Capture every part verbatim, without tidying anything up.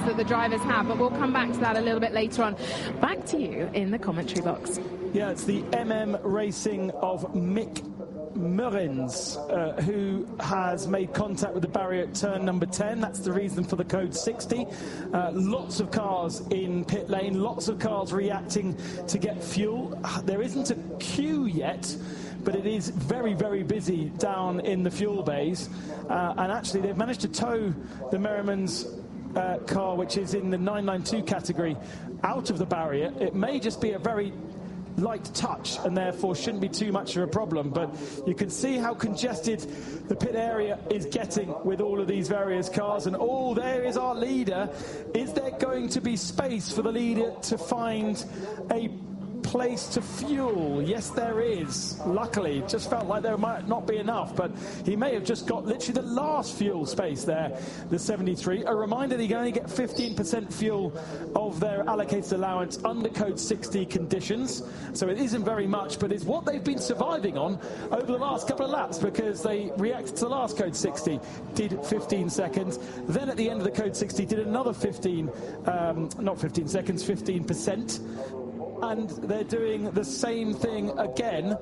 that the drivers have, but we'll come back to that a little bit later on. Back to you in the commentary box. Yeah, it's the M M Racing of Mick Meurens, uh, who has made contact with the barrier at turn number ten. That's the reason for the code sixty. Uh, lots of cars in pit lane, lots of cars reacting to get fuel. There isn't a queue yet, but it is very, very busy down in the fuel bays. Uh, and actually, they've managed to tow the Merrimans uh, car, which is in the nine ninety-two category, out of the barrier. It may just be a very light touch and therefore shouldn't be too much of a problem, but you can see how congested the pit area is getting with all of these various cars. And oh, there is our leader. Is there going to be space for the leader to find a place to fuel? Yes, there is. Luckily, it just felt like there might not be enough, but he may have just got literally the last fuel space there, the seventy-three. A reminder that you can only get fifteen percent fuel of their allocated allowance under code sixty conditions, so it isn't very much, but it's what they've been surviving on over the last couple of laps, because they reacted to the last code sixty, did fifteen seconds, then at the end of the code sixty did another fifteen, um, not fifteen seconds, fifteen percent. And they're doing the same thing again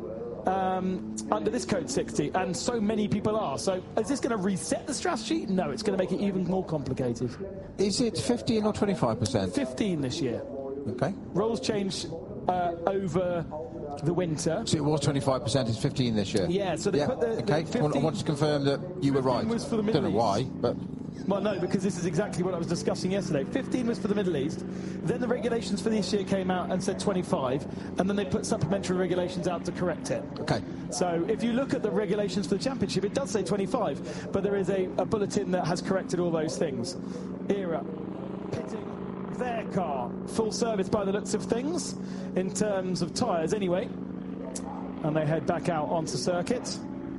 um, under this code sixty, and so many people are. So is this going to reset the strategy? No, it's going to make it even more complicated. Is it fifteen or twenty-five percent? fifteen this year. Okay. Rules change uh, over the winter. So it was twenty-five percent, it's fifteen this year? Yeah, so they yeah. put the... Okay, the I want to confirm that you were right. Was for the I don't know why, but... Well, no, because this is exactly what I was discussing yesterday. fifteen was for the Middle East. Then the regulations for this year came out and said twenty-five, and then they put supplementary regulations out to correct it. Okay. So if you look at the regulations for the championship, it does say twenty-five, but there is a, a bulletin that has corrected all those things. Era pitting their car, full service by the looks of things, in terms of tyres anyway. And they head back out onto circuit.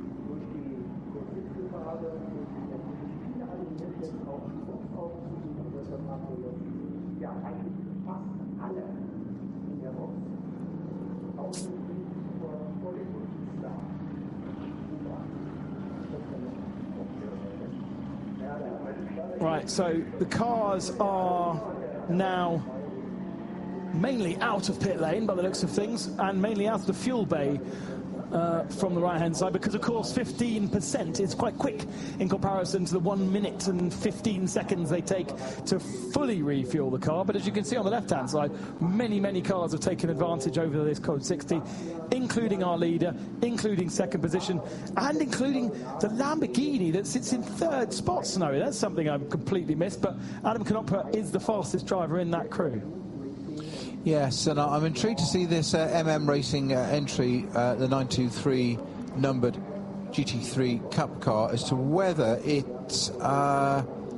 Right, so the cars are now mainly out of pit lane by the looks of things, and mainly out of the fuel bay uh, from the right-hand side, because, of course, fifteen percent is quite quick in comparison to the one minute and fifteen seconds they take to fully refuel the car. But as you can see on the left-hand side, many, many cars have taken advantage over this code sixty, including our leader, including second position, and including the Lamborghini that sits in third spot, Snowy. That's something I've completely missed, but Adam Knopper is the fastest driver in that crew. Yes, and I'm intrigued to see this uh, M M Racing uh, entry, uh, the nine two three numbered G T three Cup car, as to whether it uh,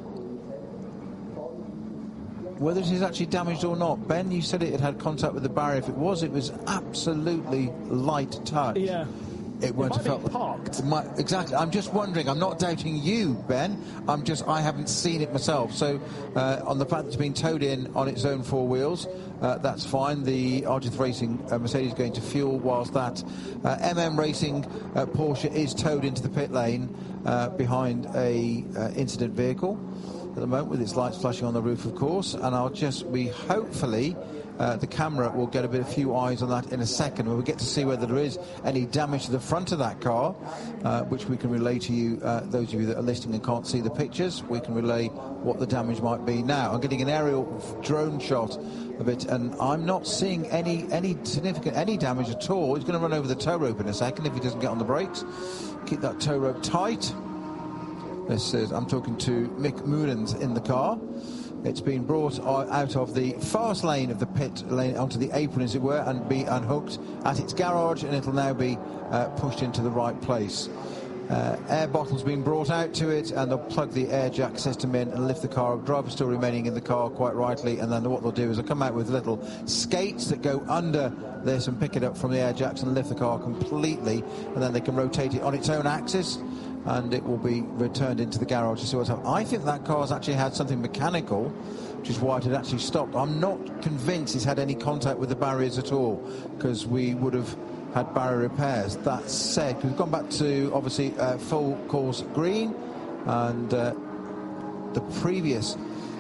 whether it is actually damaged or not. Ben, you said it had had contact with the barrier. If it was, it was absolutely light touch. Yeah. It won't have felt parked. It might, exactly. I'm just wondering. I'm not doubting you, Ben. I'm just. I haven't seen it myself. So, uh, on the fact it's been towed in on its own four wheels, uh, that's fine. The R G three Racing uh, Mercedes going to fuel, whilst that uh, M M Racing uh, Porsche is towed into the pit lane uh, behind a uh, incident vehicle at the moment, with its lights flashing on the roof, of course. And I'll just. We hopefully. Uh, the camera will get a bit a few eyes on that in a second, where we get to see whether there is any damage to the front of that car, uh, which we can relay to you, uh, those of you that are listening and can't see the pictures. We can relay what the damage might be now. I'm getting an aerial drone shot of it, and I'm not seeing any any significant any damage at all. He's going to run over the tow rope in a second if he doesn't get on the brakes. Keep that tow rope tight. This is, I'm talking to Mick Meurens in the car. It's been brought out of the fast lane of the pit lane onto the apron, as it were, and be unhooked at its garage, and it'll now be uh, pushed into the right place. Uh, air bottles being brought out to it, and they'll plug the air jack system in and lift the car up. Driver still remaining in the car, quite rightly, and then what they'll do is they'll come out with little skates that go under this and pick it up from the air jacks and lift the car completely, and then they can rotate it on its own axis, and it will be returned into the garage to see what's happening. I think that car's actually had something mechanical, which is why it had actually stopped. I'm not convinced it's had any contact with the barriers at all, because we would have had barrier repairs. That said, we've gone back to, obviously, uh, full course green, and uh, the previous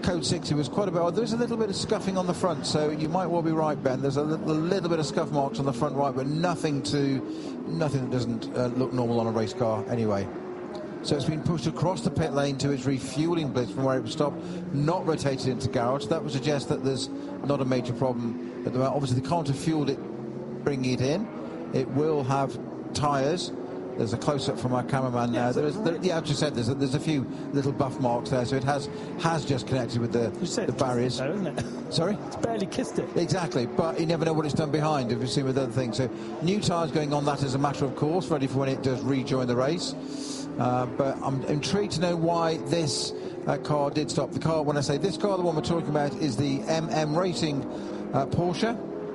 Code sixty was quite a bit. Oh, there's a little bit of scuffing on the front, so you might well be right, Ben. There's a little, a little bit of scuff marks on the front right, but nothing to, nothing that doesn't uh, look normal on a race car anyway. So it's been pushed across the pit lane to its refuelling blitz from where it was stopped, not rotated into garage. That would suggest that there's not a major problem at the moment. Obviously, they can't have fueled it, bringing it in. It will have tyres. There's a close-up from our cameraman yeah, now. There is, there, yeah, I've just said there's a, there's a few little buff marks there, so it has has just connected with the, the barriers. Though, isn't it? Sorry? It's barely kissed it. Exactly, but you never know what it's done behind, if you've seen with other things. So new tyres going on that as a matter of course, ready for when it does rejoin the race. Uh, but I'm intrigued to know why this uh, car did stop. The car, when I say this car, the one we're talking about is the M M Racing uh, Porsche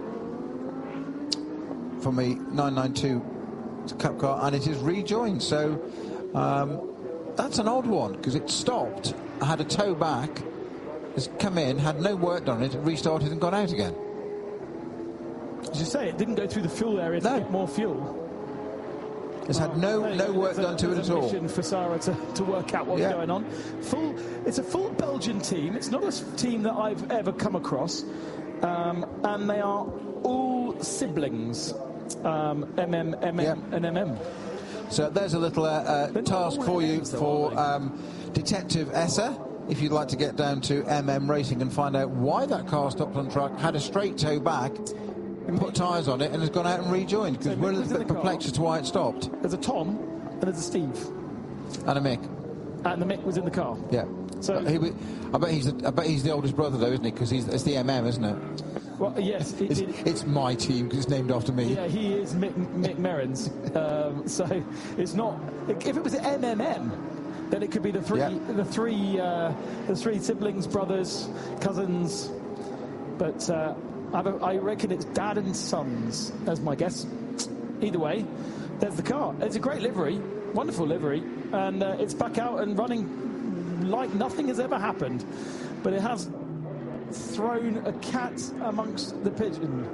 from the nine ninety-two Cup car, and it is rejoined. So um, that's an odd one, because it stopped, had a tow back, has come in, had no work done on it, restarted and gone out again. As you say, it didn't go through the fuel area to no. get more fuel. It's well, had no no work done a, to it at all. For Sarah to, to work out what's yeah. going on. Full, it's a full Belgian team. It's not a team that I've ever come across, um, and they are all siblings. Um, M M, M M, yeah. and M M. So there's a little uh, uh, task for you for um, Detective Essa, if you'd like to get down to M M Racing and find out why that car stopped on track, had a straight tow back, put tyres on it, and has gone out and rejoined, because so we're a little bit perplexed as to why it stopped. There's a Tom and there's a Steve. And a Mick. And the Mick was in the car. Yeah. So he, I bet he's the, I bet he's the oldest brother, though, isn't he? Because it's the M M, isn't it? Well, yes. It, it's, it, it's my team because it's named after me. Yeah, he is Mick, Mick Merrins. um, so it's not. If it was M M M, then it could be the three, yeah. the three, uh, the three siblings, brothers, cousins. But uh, I, I reckon it's dad and sons, as my guess. Either way, there's the car. It's a great livery, wonderful livery, and uh, it's back out and running like nothing has ever happened. But it has thrown a cat amongst the pigeon.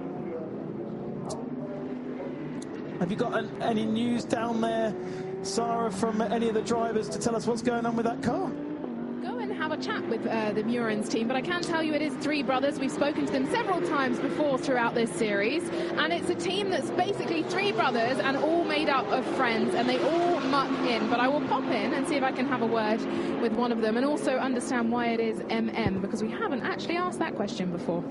Have you got an, any news down there, Sarah, from any of the drivers to tell us what's going on with that car? Go and have a chat with uh, the Murins team, but I can tell you it is three brothers. We've spoken to them several times before throughout this series, and it's a team that's basically three brothers and all made up of friends, and they all muck in. But I will pop in and see if I can have a word with one of them and also understand why it is M M, because we haven't actually asked that question before.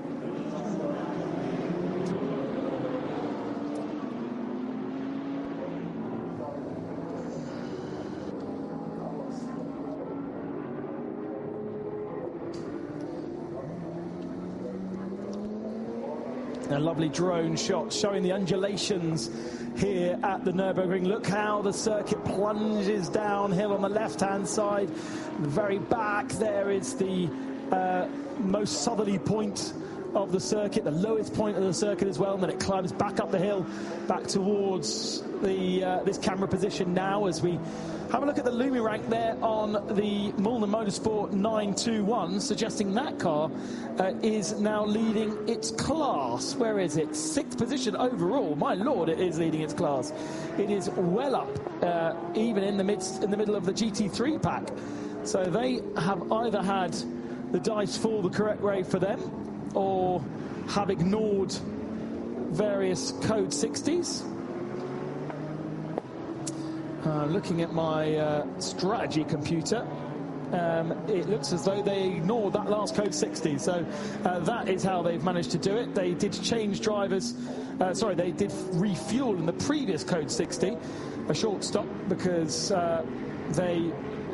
A lovely drone shot showing the undulations here at the Nürburgring. Look how the circuit plunges downhill on the left-hand side. The very back there is the uh, most southerly point of the circuit, the lowest point of the circuit as well, and then it climbs back up the hill, back towards the uh, this camera position now as we have a look at the Lumi rank there on the Müllner Motorsport nine two one, suggesting that car uh, is now leading its class. Where is it? Sixth position overall. My lord, it is leading its class. It is well up, uh, even in the midst, in the middle of the G T three pack. So they have either had the dice fall the correct way for them, or have ignored various code sixties. Uh, looking at my uh, strategy computer, um, it looks as though they ignored that last code sixty. So uh, that is how they've managed to do it. They did change drivers. Uh, sorry, they did refuel in the previous code sixty, a short stop, because uh, they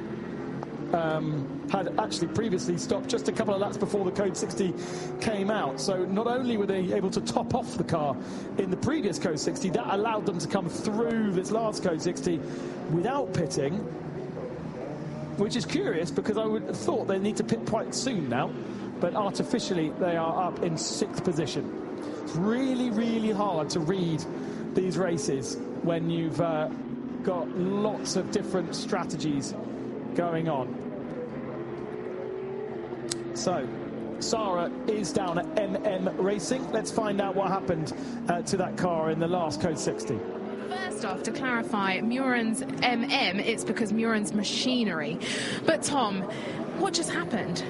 um, had actually previously stopped just a couple of laps before the code sixty came out. So not only were they able to top off the car in the previous code sixty, that allowed them to come through this last code sixty without pitting, which is curious because I would have thought they need to pit quite soon now, but artificially they are up in sixth position. It's really, really hard to read these races when you've uh, got lots of different strategies going on. So, Sarah is down at M M Racing. Let's find out what happened uh, to that car in the last code sixty. First off, to clarify, Murins M M, it's because Murins machinery. But Tom, what just happened?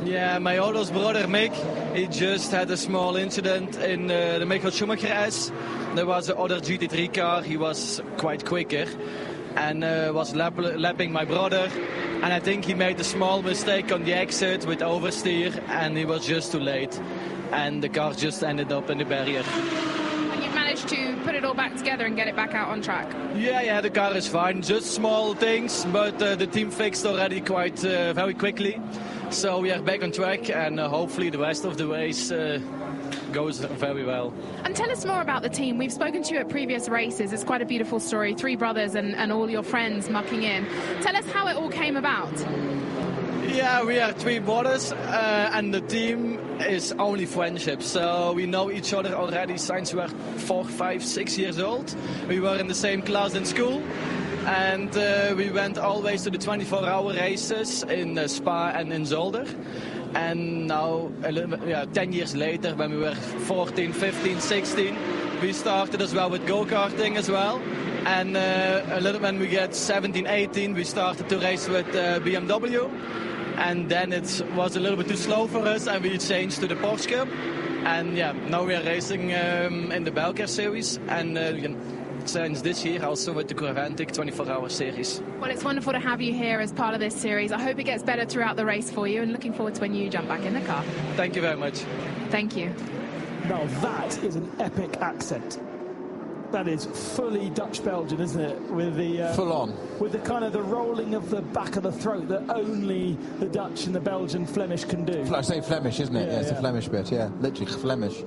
Yeah, my oldest brother Mick, he just had a small incident in uh, the Michael Schumacher S. There was another G T three car, he was quite quicker and uh, was lap lapping my brother. And I think he made a small mistake on the exit with oversteer and he was just too late. And the car just ended up in the barrier. And you managed to put it all back together and get it back out on track? Yeah, yeah, the car is fine. Just small things, but uh, the team fixed already quite uh, very quickly. So we are back on track and uh, hopefully the rest of the race uh, goes very well. And tell us more about the team. We've spoken to you at previous races. It's quite a beautiful story. Three brothers and, and all your friends mucking in. Tell us how it all came about. Yeah, we are three brothers uh, and the team is only friendship. So we know each other already since we were four, five, six years old. We were in the same class in school. And uh, we went always to the twenty-four hour races in uh, Spa and in Zolder. And now, yeah, ten years later, when we were fourteen, fifteen, sixteen, we started as well with go-karting as well. And uh, a little when we get seventeen, eighteen, we started to race with uh, B M W. And then it was a little bit too slow for us, and we changed to the Porsche Cup. And yeah, now we are racing um, in the Belcar series. And uh, we can since this year also with the Corventic twenty-four hour series. Well, it's wonderful to have you here as part of this series. I hope it gets better throughout the race for you and looking forward to when you jump back in the car. Thank you very much. Thank you. Now that is an epic accent. That is fully Dutch-Belgian, isn't it? With the uh, full on, with the kind of the rolling of the back of the throat that only the Dutch and the Belgian Flemish can do. I say Flemish, isn't it? Yeah, yeah, it's yeah. the Flemish bit. Yeah, literally Flemish.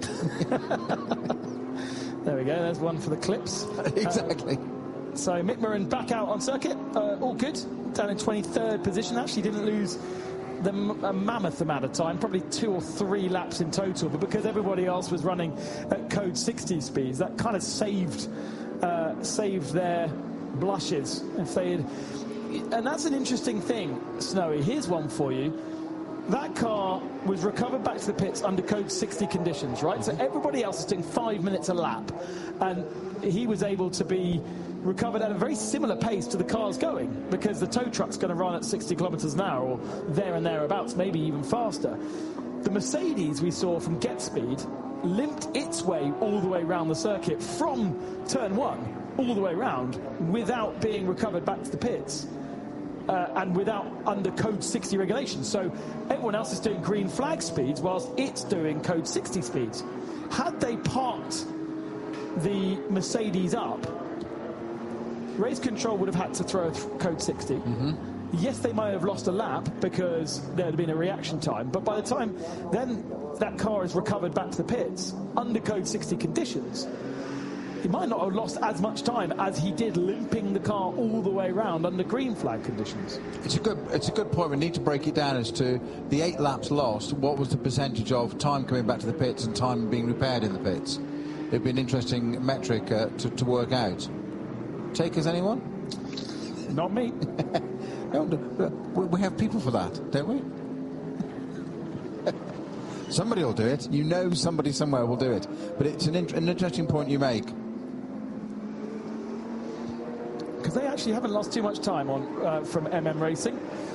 There we go, there's one for the clips. Exactly. Uh, so Mick Murren back out on circuit, uh, all good, down in twenty-third position, actually didn't lose the m a mammoth amount of time, probably two or three laps in total, but because everybody else was running at code sixty speeds, that kind of saved, uh, saved their blushes. If they had, and that's an interesting thing, Snowy, here's one for you. That car was recovered back to the pits under code sixty conditions, right? So everybody else is doing five minutes a lap. And he was able to be recovered at a very similar pace to the cars going, because the tow truck's going to run at sixty kilometers an hour or there and thereabouts, maybe even faster. The Mercedes we saw from Get Speed limped its way all the way around the circuit from turn one all the way around without being recovered back to the pits. Uh, and without under code sixty regulations. So everyone else is doing green flag speeds whilst it's doing code sixty speeds. Had they parked the Mercedes up, race control would have had to throw code sixty. Mm-hmm. Yes, they might have lost a lap because there had been a reaction time, but by the time then that car is recovered back to the pits under code sixty conditions, he might not have lost as much time as he did limping the car all the way around under green flag conditions. It's a good, it's a good point. We need to break it down as to the eight laps lost. What was the percentage of time coming back to the pits and time being repaired in the pits? It'd be an interesting metric uh, to, to work out. Takers, anyone? Not me. No, we have people for that, don't we? Somebody will do it. You know somebody somewhere will do it. But it's an, in an interesting point you make. Because they actually haven't lost too much time on uh, from M M Racing.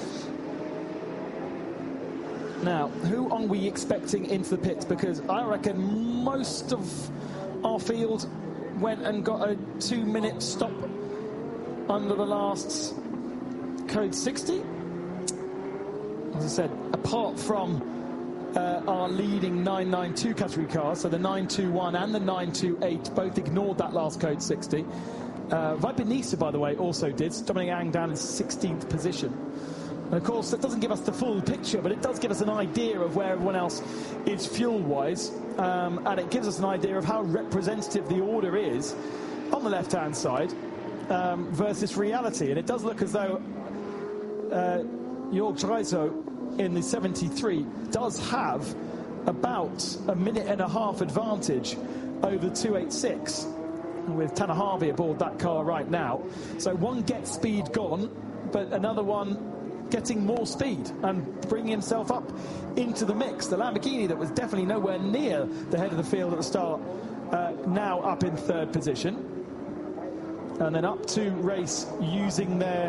Now, who are we expecting into the pits? Because I reckon most of our field went and got a two-minute stop under the last code sixty. As I said, apart from uh, our leading nine ninety-two category cars, so the nine twenty-one and the nine twenty-eight both ignored that last code sixty. Uh, Viper Nisa, by the way, also did. Dominic Ang down in sixteenth position. And of course, that doesn't give us the full picture, but it does give us an idea of where everyone else is fuel-wise. Um, and it gives us an idea of how representative the order is on the left-hand side um, versus reality. And it does look as though uh, Jörg Dreiso in the seventy-three does have about a minute and a half advantage over the two eighty-six. With Tanner Harvey aboard that car right now. So one gets speed gone, but another one getting more speed and bringing himself up into the mix. The Lamborghini that was definitely nowhere near the head of the field at the start, uh, now up in third position. And then up to race using their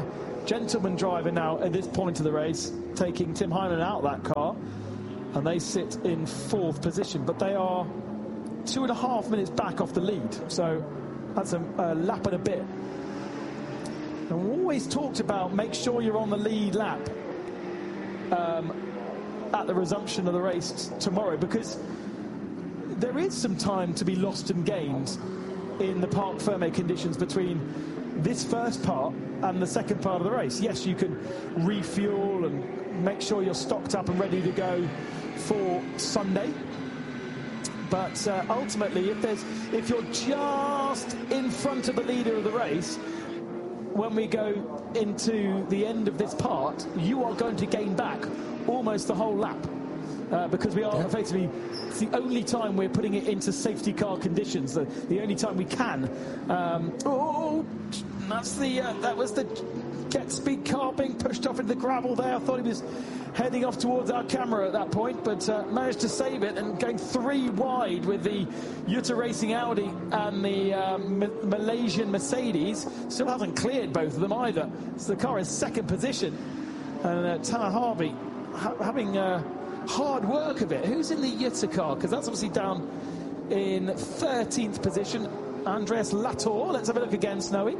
gentleman driver now at this point of the race, taking Tim Hyman out of that car, and they sit in fourth position, but they are two and a half minutes back off the lead, so that's a, a lap and a bit. And we always talked about make sure you're on the lead lap um, at the resumption of the race tomorrow, because there is some time to be lost and gained in the Parc Fermé conditions between this first part and the second part of the race. Yes, you can refuel and make sure you're stocked up and ready to go for Sunday, but uh, ultimately if there's if you're just in front of the leader of the race when we go into the end of this part, you are going to gain back almost the whole lap, uh, because we are yeah. effectively, it's the only time we're putting it into safety car conditions, the, the only time we can. Um, oh, that's the uh, that was the Get Speed car being pushed off into the gravel there. I thought he was heading off towards our camera at that point, but uh, managed to save it and going three wide with the Jutta Racing Audi and the uh, Malaysian Mercedes. Still hasn't cleared both of them either. So the car is second position, and uh, Tanner Harvey ha having uh, hard work of it. Who's in the Jutta car? Because that's obviously down in thirteenth position. Andreas Latour. Let's have a look again, Snowy.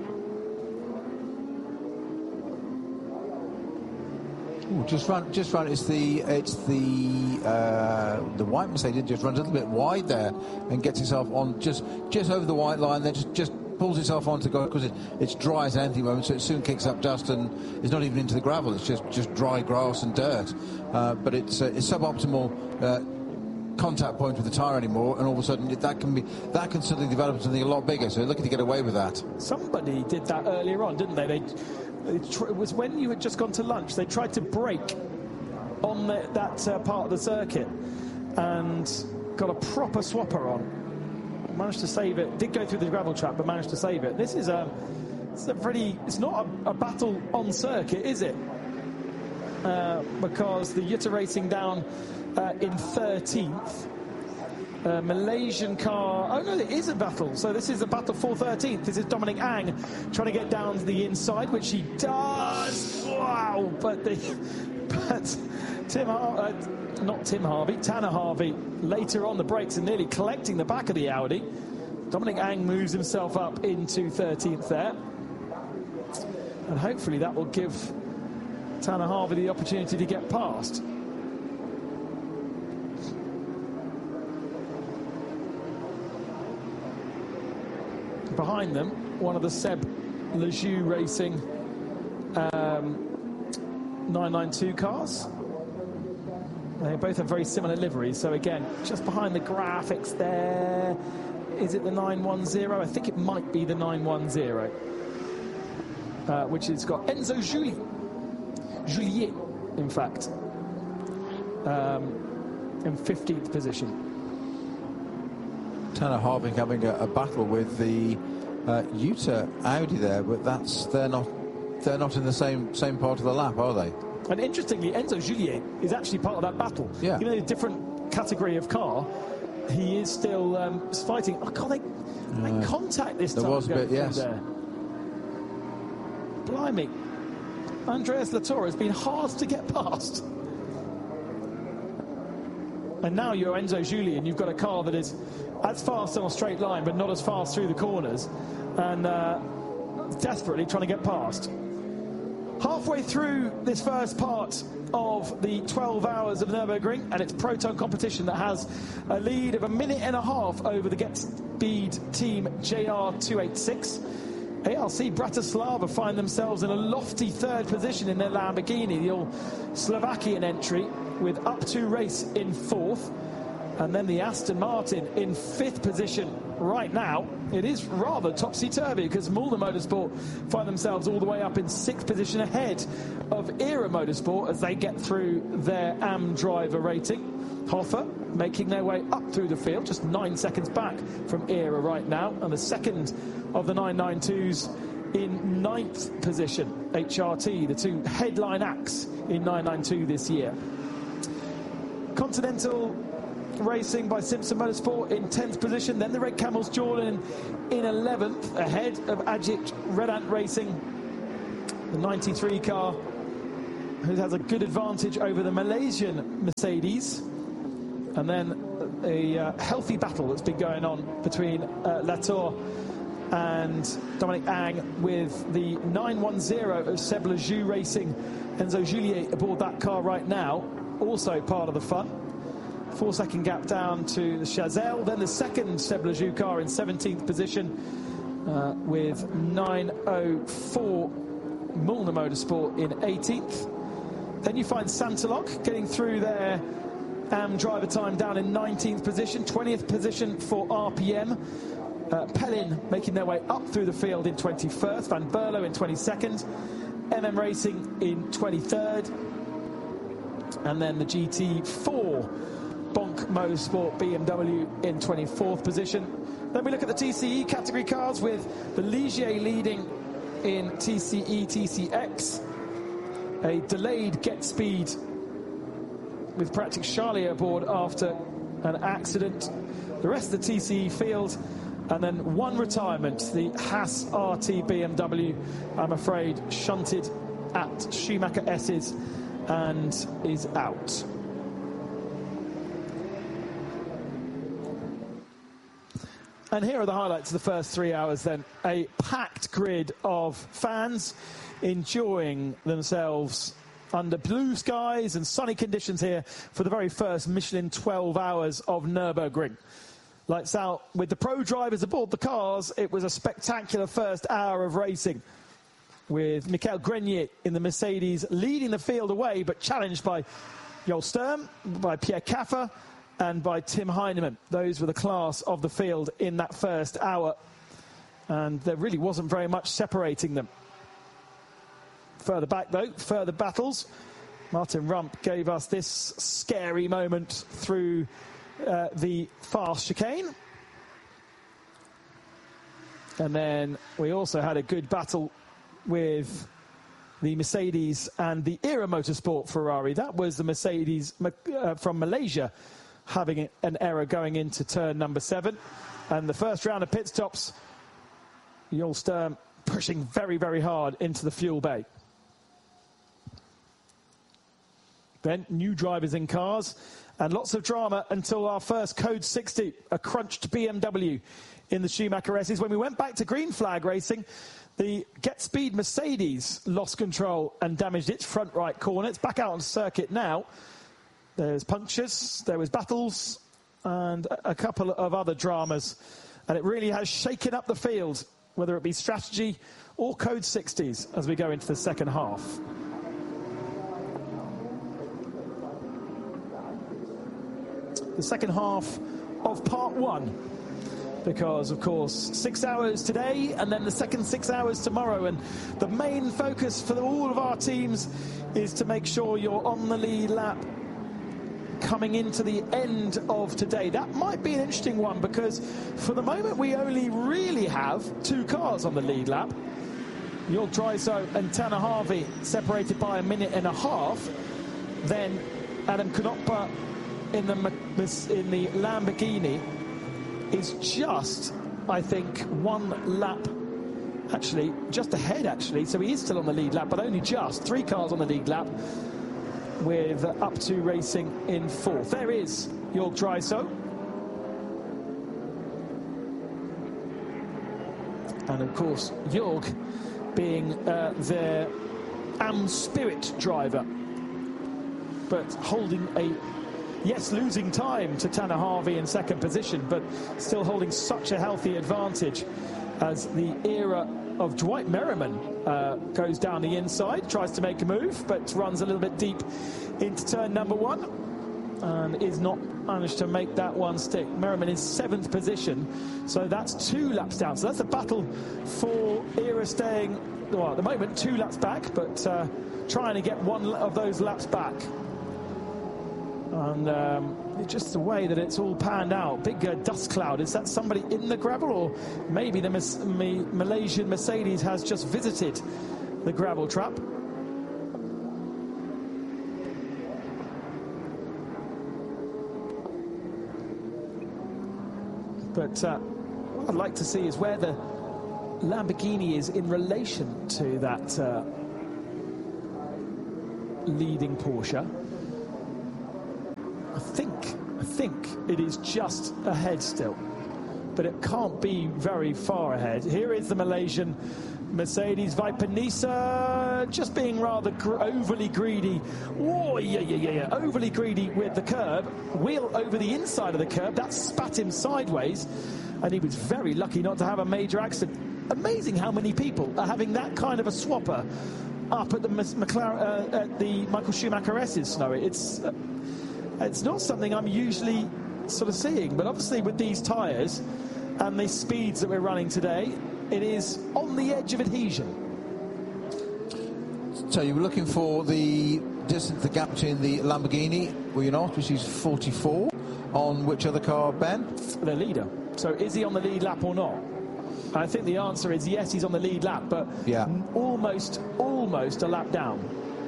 Ooh, just run, just run. It's the it's the uh, the white Mercedes just runs a little bit wide there and gets itself on just just over the white line. Then just just pulls itself on to go, because it, it's dry as anything moment, so it soon kicks up dust and is not even into the gravel. It's just just dry grass and dirt. Uh, but it's uh, it's suboptimal uh, contact point with the tyre anymore, and all of a sudden it, that can be that can suddenly develop into something a lot bigger. So they're looking to get away with that. Somebody did that earlier on, didn't they? They. It was when you had just gone to lunch. They tried to brake on the, that uh, part of the circuit and got a proper swapper on. Managed to save it. Did go through the gravel trap, but managed to save it. This is a, it's a pretty. It's not a, a battle on circuit, is it? Uh, because the Jutta Racing down uh, in thirteenth. Uh, Malaysian car. Oh no, it is a battle. So this is a battle for thirteenth. This is Dominic Ang trying to get down to the inside, which he does. Wow! But the but Tim, Har uh, not Tim Harvey, Tanner Harvey, later on the brakes and nearly collecting the back of the Audi. Dominic Ang moves himself up into thirteenth there, and hopefully that will give Tanner Harvey the opportunity to get past. Behind them, one of the Seb Lejeune Racing um, nine ninety-two cars. They both have very similar liveries. So again, just behind the graphics there, is it the nine one zero? I think it might be the nine one zero, uh, which has got Enzo Julie, Juliet, in fact, um, in fifteenth position. Tanner Harvey having a, a battle with the uh, Jutta Audi there, but that's they're not they're not in the same same part of the lap, are they? And interestingly, Enzo Juliet is actually part of that battle. Yeah. Even in a different category of car, he is still um, fighting. Oh God, they, uh, they contact this there time. There was a bit, yes. There. Blimey, Andreas Latour has been hard to get past. And now you're Enzo Julian, you've got a car that is as fast on a straight line, but not as fast through the corners, and uh, desperately trying to get past. Halfway through this first part of the twelve hours of Nürburgring, and it's Proton competition that has a lead of a minute and a half over the Get Speed team J R two eighty-six. A R C Bratislava find themselves in a lofty third position in their Lamborghini, the all Slovakian entry, with Up to Race in fourth, and then the Aston Martin in fifth position. Right now, it is rather topsy-turvy, because Mulder Motorsport find themselves all the way up in sixth position ahead of Era Motorsport as they get through their A M driver rating. Hoffer making their way up through the field, just nine seconds back from Era right now, and the second of the nine ninety-twos in ninth position. H R T, the two headline acts in nine ninety-two this year. Continental Racing by Simpson Motorsport in tenth position, then the Red Camels Jordan in eleventh, ahead of Ajit Red Ant Racing. the ninety-three car, who has a good advantage over the Malaysian Mercedes. And then a uh, healthy battle that's been going on between uh, Latour and Dominic Ang, with the nine one zero of Seb Lejoux Racing. Enzo Juliet aboard that car right now, also part of the fun. Four second gap down to the Chazelle. Then the second Seb Lejoux car in seventeenth position uh, with nine oh four Mullner Motorsport in eighteenth. Then you find Santalok getting through their A M driver time down in nineteenth position. twentieth position for R P M. Uh, Pellin making their way up through the field in twenty-first. Van Berlo in twenty-second. M M Racing in twenty-third. And then the G T four Bonk Motorsport B M W in twenty-fourth position. Then we look at the T C E category cars, with the Ligier leading in T C E T C X. A delayed get speed with Pratik Charlier aboard after an accident. The rest of the T C E field, and then one retirement, the Haas R T B M W, I'm afraid shunted at Schumacher S's and is out. And here are the highlights of the first three hours then. A packed grid of fans enjoying themselves under blue skies and sunny conditions here for the very first Michelin twelve hours of Nürburgring. Lights out with the pro drivers aboard the cars. It was a spectacular first hour of racing, with Michael Grenier in the Mercedes leading the field away, but challenged by Joel Sturm, by Pierre Caffer, and by Tim Heinemann. Those were the class of the field in that first hour, and there really wasn't very much separating them. Further back, though, further battles. Martin Rump gave us this scary moment through uh, the fast chicane. And then we also had a good battle with the Mercedes and the Era Motorsport Ferrari. That was the Mercedes uh, from Malaysia having an error going into turn number seven. And the first round of pit stops, Joel Sturm pushing very, very hard into the fuel bay. Then new drivers in cars and lots of drama until our first Code sixty, a crunched B M W in the Schumacher S's. When we went back to green flag racing, the Get Speed Mercedes lost control and damaged its front right corner. It's back out on circuit now. There's punctures, there was battles, and a couple of other dramas. And it really has shaken up the field, whether it be strategy or Code sixties, as we go into the second half. The second half of part one, because of course six hours today and then the second six hours tomorrow, and the main focus for all of our teams is to make sure you're on the lead lap coming into the end of today. That might be an interesting one, because for the moment we only really have two cars on the lead lap. Jörg Draiso and Tanner Harvey separated by a minute and a half. Then Adam Knopper in the in the Lamborghini is just, I think, one lap, actually, just ahead, actually. So he is still on the lead lap, but only just. Three cars on the lead lap, with Up To Racing in fourth. There is Jörg Draiso. And, of course, Jörg being uh, their A M Spirit driver, but holding a... Yes, losing time to Tanner Harvey in second position, but still holding such a healthy advantage as the era of Dwight Merriman uh, goes down the inside, tries to make a move, but runs a little bit deep into turn number one and is not managed to make that one stick. Merriman is seventh position, so that's two laps down. So that's a battle for era staying, well, at the moment, two laps back, but uh, trying to get one of those laps back. And um, just the way that it's all panned out, big uh, dust cloud. Is that somebody in the gravel, or maybe the Mas Malaysian Mercedes has just visited the gravel trap? But uh, what I'd like to see is where the Lamborghini is in relation to that uh, leading Porsche. I think, I think it is just ahead still, but it can't be very far ahead. Here is the Malaysian Mercedes Viper Nisa, just being rather gr overly greedy. Whoa, yeah, yeah, yeah, yeah, overly greedy with the curb. Wheel over the inside of the curb, that spat him sideways, and he was very lucky not to have a major accident. Amazing how many people are having that kind of a swapper up at the McLaren, uh, at the Michael Schumacher S's, Snowy. It's uh, it's not something I'm usually sort of seeing, but obviously with these tyres and the speeds that we're running today, it is on the edge of adhesion. So you were looking for the distance, the gap between the Lamborghini, were you not, which is forty-four. On which other car, Ben? The leader. So is he on the lead lap or not? I think the answer is yes, he's on the lead lap, but yeah. almost, almost a lap down.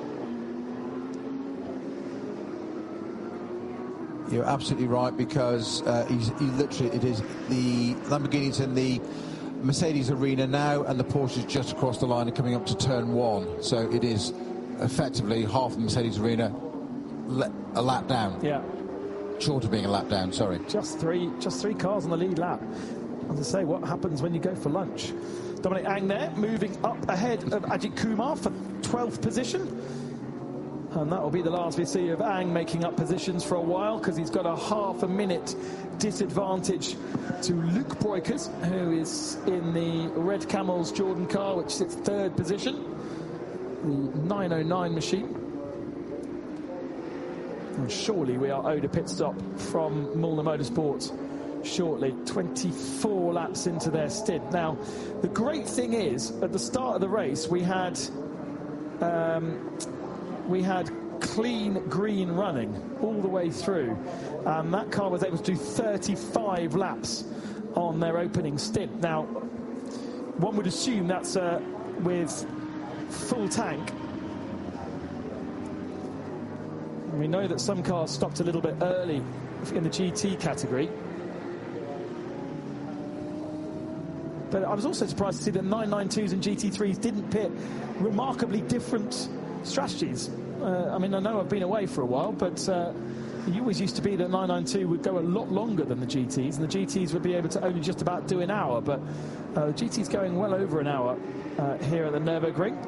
You're absolutely right, because uh, he's he literally, it is the Lamborghini's in the Mercedes arena now, and the Porsche's just across the line and coming up to turn one. So it is effectively half the Mercedes arena a lap down. Yeah. Short of being a lap down, sorry. Just three, just three cars on the lead lap. As I say, what happens when you go for lunch? Dominic Ang there, moving up ahead of Ajit Kumar for twelfth position. And that will be the last we see of Ang making up positions for a while, because he's got a half a minute disadvantage to Luke Breukers, who is in the Red Camels Jordan car, which sits third position, the nine oh nine machine. And surely we are owed a pit stop from Mulliner Motorsports shortly, twenty-four laps into their stint. Now, the great thing is, at the start of the race, we had um, we had clean green running all the way through. Um, that car was able to do thirty-five laps on their opening stint. Now, one would assume that's uh, with full tank. We know that some cars stopped a little bit early in the G T category. But I was also surprised to see that nine ninety-twos and G T threes didn't pit remarkably different strategies. Uh, I mean, I know I've been away for a while, but uh, it always used to be that nine ninety-two would go a lot longer than the G Ts, and the G Ts would be able to only just about do an hour. But uh, the G T's going well over an hour uh, here at the Nürburgring.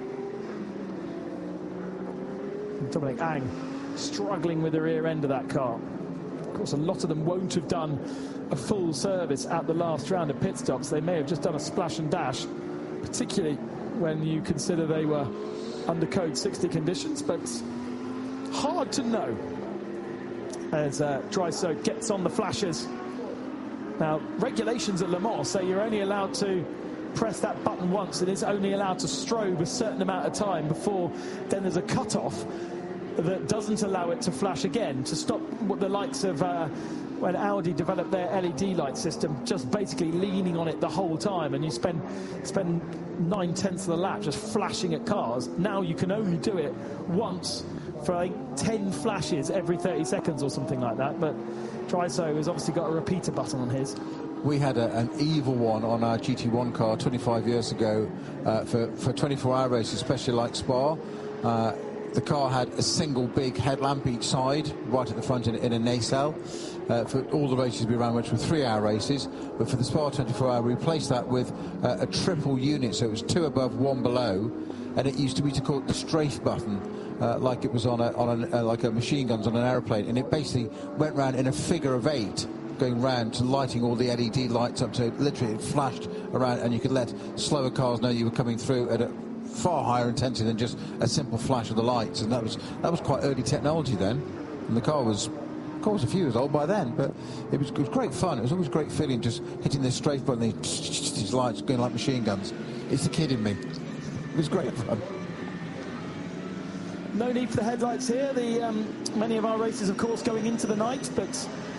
Dominic Ang struggling with the rear end of that car. Of course, a lot of them won't have done a full service at the last round of pit stops. They may have just done a splash and dash, particularly when you consider they were under code sixty conditions, but hard to know as uh, Drysdale gets on the flashers. Now, regulations at Le Mans say you're only allowed to press that button once, and it's only allowed to strobe a certain amount of time before then there's a cut-off that doesn't allow it to flash again, to stop what the likes of uh, when Audi developed their L E D light system, just basically leaning on it the whole time, and you spend spend nine tenths of the lap just flashing at cars. Now you can only do it once for like ten flashes every thirty seconds or something like that. But Dryso has obviously got a repeater button on his. We had a, an evil one on our G T one car twenty-five years ago uh, for, for twenty-four hour races, especially like Spa. Uh, the car had a single big headlamp each side, right at the front in, in a nacelle. Uh, for all the races we ran, which were three hour races, but for the Spa twenty-four hour, we replaced that with uh, a triple unit, so it was two above, one below, and it used to be to call it the strafe button, uh, like it was on a, on a, uh, like a machine guns on an aeroplane, and it basically went round in a figure of eight, going round to lighting all the L E D lights up, so literally it flashed around, and you could let slower cars know you were coming through at a far higher intensity than just a simple flash of the lights, and that was that was quite early technology then, and the car was. Of course, a few years old by then, but it was, it was great fun. It was always a great feeling just hitting this strafe button, these, these lights going like machine guns. It's the kid in me. It was great fun. No need for the headlights here. The um, many of our races, of course, going into the night, but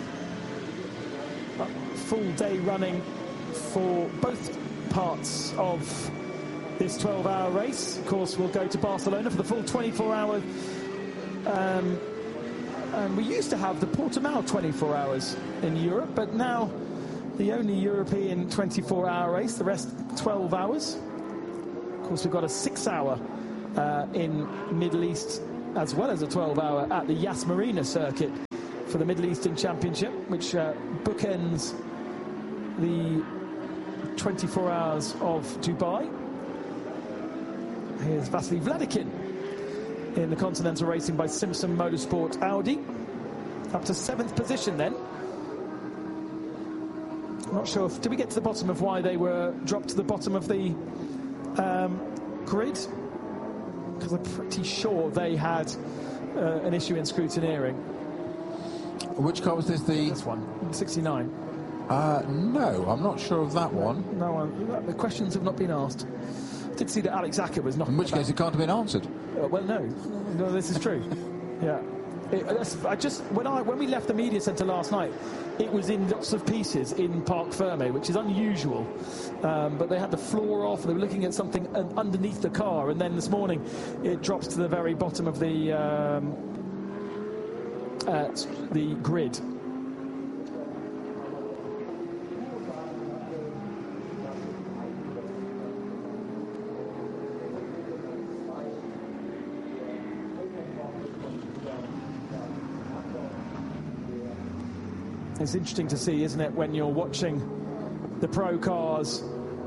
full day running for both parts of this twelve hour race. Of course, we'll go to Barcelona for the full twenty-four hour. Um, And we used to have the Portimao twenty-four hours in Europe, but now the only European twenty-four hour race, the rest twelve hours. Of course, we've got a six hour uh, in Middle East as well as a twelve hour at the Yas Marina circuit for the Middle Eastern Championship, which uh, bookends the twenty-four hours of Dubai. Here's Vasily Vladikin in the Continental Racing by Simpson Motorsport Audi, up to seventh position then. Not sure if, did we get to the bottom of why they were dropped to the bottom of the um, grid? Because I'm pretty sure they had uh, an issue in scrutineering. Which car was this? The This one, sixty-nine. Uh, no, I'm not sure of that one. No one. The questions have not been asked. I did see that Alex Acker was not. In which case, it can't have been answered. Uh, well, no, no, this is true. Yeah, it, I just when I when we left the media centre last night, it was in lots of pieces in Parc Fermé, which is unusual. Um, but they had the floor off. They were looking at something underneath the car, and then this morning, it drops to the very bottom of the um, uh, the grid. It's interesting to see, isn't it, when you're watching the pro cars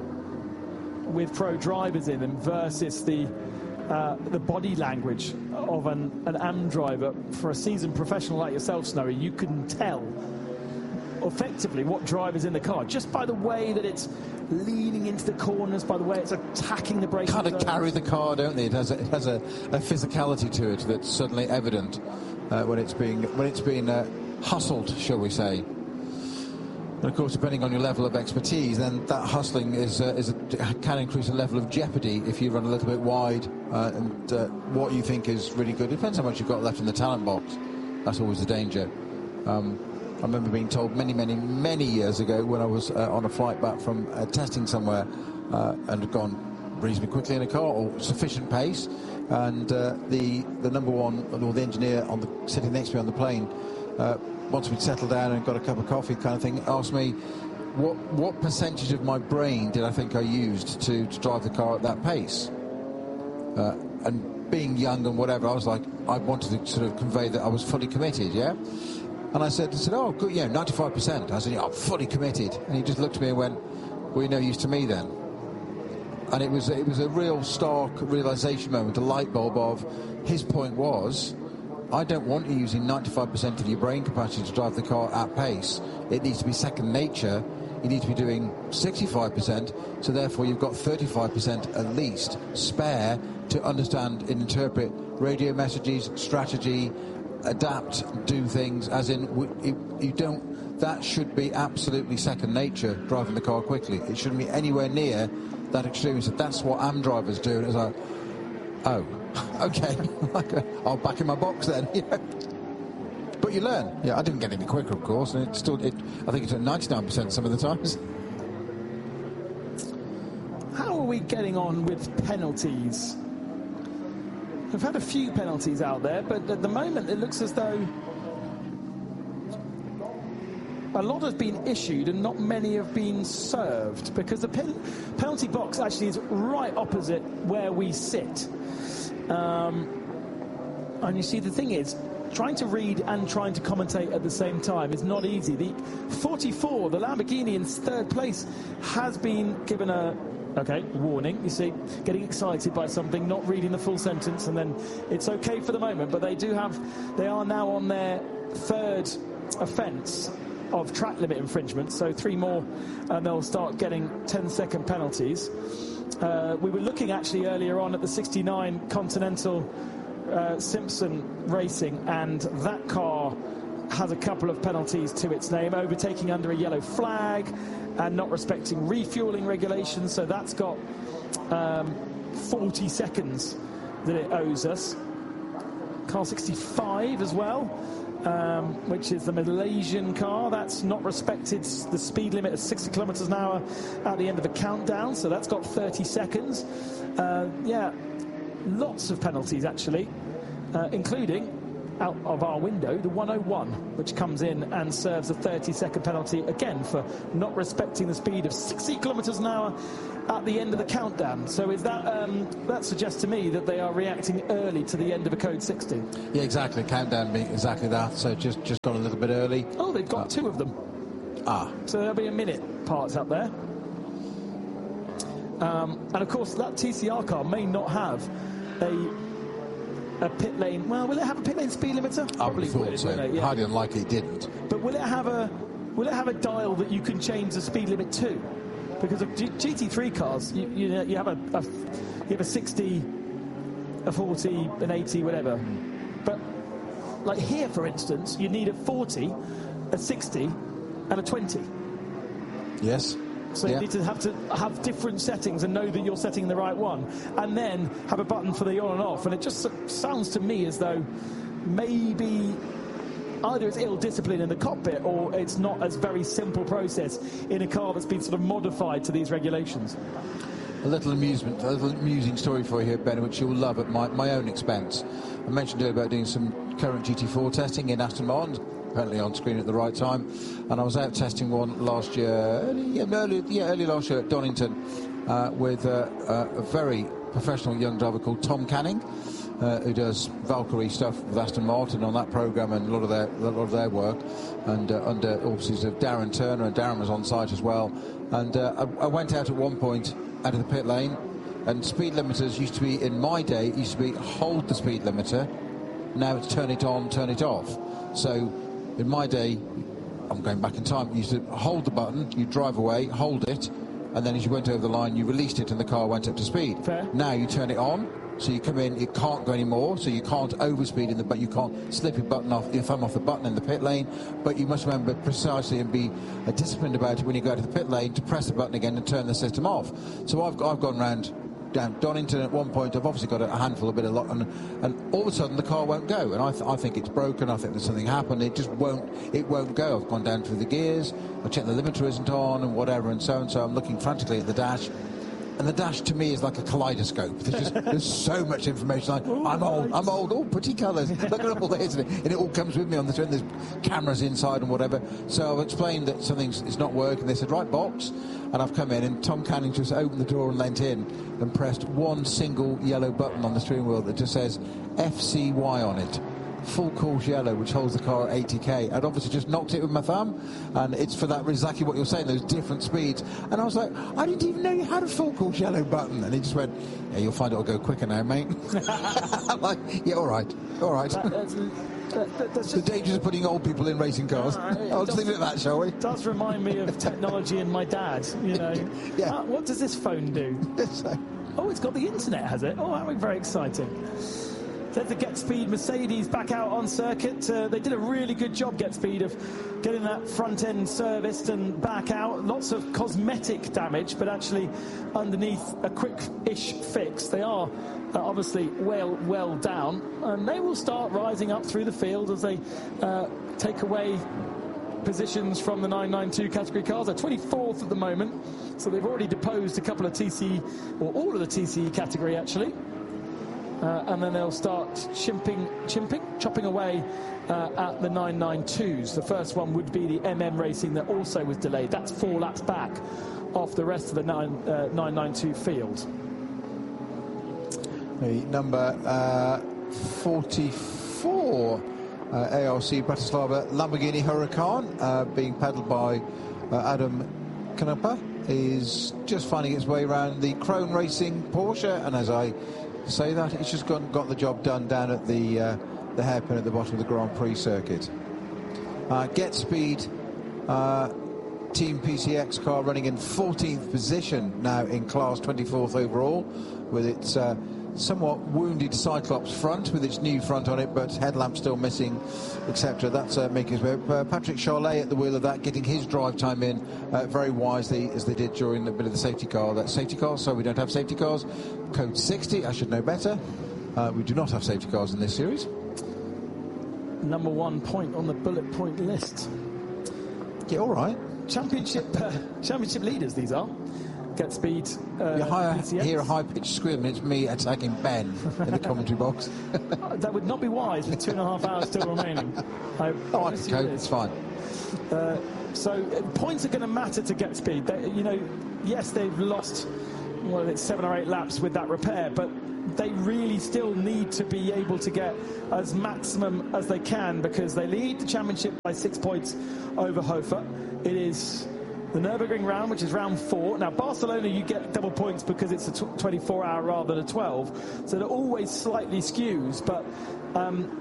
with pro drivers in them versus the uh, the body language of an, an A M driver. For a seasoned professional like yourself, Snowy, you can tell effectively what driver's in the car just by the way that it's leaning into the corners, by the way it's attacking the braking Kind of zones. carry the car, don't they? It has a, it has a, a physicality to it that's suddenly evident uh, when it's being when it's being uh, hustled, shall we say. And of course, depending on your level of expertise, then that hustling is, uh, is a, can increase a level of jeopardy if you run a little bit wide uh, and uh, what you think is really good. It depends how much you've got left in the talent box. That's always the danger. Um, I remember being told many, many, many years ago when I was uh, on a flight back from uh, testing somewhere uh, and had gone reasonably quickly in a car or sufficient pace, and uh, the the number one or the engineer on the sitting next to me on the plane, uh, once we'd settled down and got a cup of coffee kind of thing, asked me what what percentage of my brain did I think I used to, to drive the car at that pace. Uh, and being young and whatever, I was like, I wanted to sort of convey that I was fully committed, yeah? And I said, I said, oh, good, yeah, ninety-five percent. I said, yeah, I'm fully committed. And he just looked at me and went, well, you're no use to me then. And it was, it was a real stark realisation moment, a light bulb of, his point was, I don't want you using ninety-five percent of your brain capacity to drive the car at pace. It needs to be second nature. You need to be doing sixty-five percent, so therefore you've got thirty-five percent at least spare to understand and interpret radio messages, strategy, adapt, do things, as in, you don't, that should be absolutely second nature, driving the car quickly. It shouldn't be anywhere near that extreme. So that's what A M drivers do. And it's like, oh, okay, I'll back in my box then. But you learn. Yeah, I didn't get any quicker, of course, and it still, it, I think it's at ninety-nine percent some of the times. How are we getting on with penalties? We've had a few penalties out there, but at the moment it looks as though a lot have been issued and not many have been served, because the pen penalty box actually is right opposite where we sit. Um, and you see, the thing is, trying to read and trying to commentate at the same time is not easy. The forty-four, the Lamborghini in third place, has been given a okay warning. You see, getting excited by something, not reading the full sentence, and then it's okay for the moment, but they do have, they are now on their third offence of track limit infringement, so three more and they'll start getting ten second penalties. Uh, we were looking actually earlier on at the sixty-nine Continental uh, Simpson Racing, and that car has a couple of penalties to its name: overtaking under a yellow flag and not respecting refueling regulations, so that's got um, forty seconds that it owes us. Car sixty-five as well, um, which is the Malaysian car, that's not respected the speed limit of sixty kilometres an hour at the end of the countdown, so that's got thirty seconds. Uh, yeah, lots of penalties actually, uh, including out of our window, the one oh one, which comes in and serves a thirty second penalty, again, for not respecting the speed of sixty kilometres an hour at the end of the countdown. So is that um, that suggests to me that they are reacting early to the end of a code sixty. Yeah, exactly. Countdown being exactly that. So just, just gone a little bit early. Oh, they've got uh, two of them. Ah. So there'll be a minute parts up there. Um, and, of course, that T C R car may not have a... a pit lane. Well, will it have a pit lane speed limiter? I would have thought so. Yeah. Highly unlikely it didn't. But will it have a will it have a dial that you can change the speed limit to? Because of G T three cars, you, you, you have a, a you have a sixty, a forty, an eighty, whatever. But like here, for instance, you need a forty, a sixty, and a twenty. Yes. So yeah. you need to have to have different settings and know that you're setting the right one, and then have a button for the on and off. And it just sounds to me as though maybe either it's ill discipline in the cockpit, or it's not as very simple process in a car that's been sort of modified to these regulations. A little amusement, a little amusing story for you here, Ben, which you'll love at my, my own expense. I mentioned earlier about doing some current G T four testing in Aston Martin, apparently on screen at the right time, and I was out testing one last year, early, yeah, early, yeah, early last year at Donington, uh, with uh, uh, a very professional young driver called Tom Canning, uh, who does Valkyrie stuff with Aston Martin on that programme and a lot of their a lot of their work, and uh, under auspices of Darren Turner, and Darren was on site as well. And uh, I, I went out at one point out of the pit lane, and speed limiters used to be, in my day, it used to be hold the speed limiter. Now it's turn it on, turn it off. So in my day, I'm going back in time, you used to hold the button, you drive away, hold it, and then as you went over the line, you released it and the car went up to speed. Fair. Now you turn it on, so you come in, it can't go anymore, so you can't overspeed in the, but you can't slip your button off, your thumb off the button in the pit lane, but you must remember precisely and be uh, disciplined about it when you go to the pit lane to press the button again and turn the system off. So I've, I've gone round down Donington at one point. I've obviously got a handful, a bit of luck, and, and all of a sudden the car won't go, and I, th I think it's broken. I think there's something happened. It just won't. It won't go. I've gone down through the gears. I checked the limiter isn't on and whatever, and so and so. I'm looking frantically at the dash, and the dash to me is like a kaleidoscope. There's just there's so much information. I, Ooh, I'm old. right. I'm old. Oh, pretty colours. Look at all this, and it, and it all comes with me on the train. There's cameras inside and whatever. So I've explained that something's is not working. They said, right, box. And I've come in, and Tom Canning just opened the door and leant in and pressed one single yellow button on the steering wheel that just says F C Y on it. Full course yellow, which holds the car at eighty K. I'd obviously just knocked it with my thumb, and it's for that exactly what you're saying, those different speeds. And I was like, I didn't even know you had a full course yellow button. And he just went, yeah, you'll find it'll go quicker now, mate. I'm like, yeah, all right, all right. That, that's, that, that, that's the dangers of putting old people in racing cars. Uh, I'll just leave it at that, shall we? It does remind me of technology and my dad, you know. Yeah. Uh, what does this phone do? Oh, it's got the internet, has it? Oh, that would be very exciting. There's the Get Speed Mercedes back out on circuit. Uh, they did a really good job, Get Speed, of getting that front end serviced and back out. Lots of cosmetic damage, but actually underneath a quick-ish fix. They are uh, obviously well, well down, and they will start rising up through the field as they uh, take away positions from the nine ninety-two category cars. They're twenty-fourth at the moment, so they've already deposed a couple of T C E, or all of the T C E category actually. Uh, and then they'll start chimping, chimping, chopping away uh, at the nine ninety-twos. The first one would be the M M Racing that also was delayed. That's four laps back off the rest of the nine, uh, nine ninety-two field. The number uh, forty-four uh, A R C Bratislava Lamborghini Huracan, uh, being pedalled by uh, Adam Knapper, is just finding its way around the Krone Racing Porsche, and as I say that, it's just got, got the job done down at the uh, the hairpin at the bottom of the Grand Prix circuit. Uh, Get Speed uh, Team P C X car running in fourteenth position now in class, twenty-fourth overall, with its uh, somewhat wounded Cyclops front, with its new front on it, but headlamp still missing, et cetera. That's uh, making his way. Uh, Patrick Charlet at the wheel of that, getting his drive time in uh, very wisely, as they did during a bit of the safety car. That safety car, so we don't have safety cars. Code sixty, I should know better. Uh, we do not have safety cars in this series. Number one point on the bullet point list. Yeah, all right. Championship, uh, championship leaders, these are. Get Speed. Uh, You hire, P C X. hear a high-pitched scream, and it's me attacking Ben in the commentary box. That would not be wise with two and a half hours still remaining. I Oh, I can cope, it's fine. Uh, so uh, points are going to matter to Get Speed. They, you know, yes, they've lost, well, it's seven or eight laps with that repair, but they really still need to be able to get as maximum as they can, because they lead the championship by six points over Hofer. It is the Nürburgring round, which is round four. Now, Barcelona, you get double points because it's a twenty-four hour rather than a twelve, so it always slightly skews, but um,